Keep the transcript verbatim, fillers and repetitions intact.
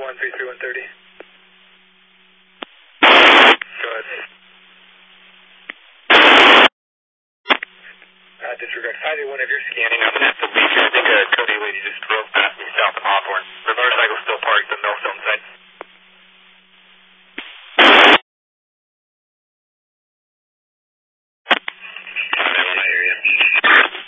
one three three one thirty. Go ahead. Uh, disregard five eight one if you're scanning, I'm going to have to leave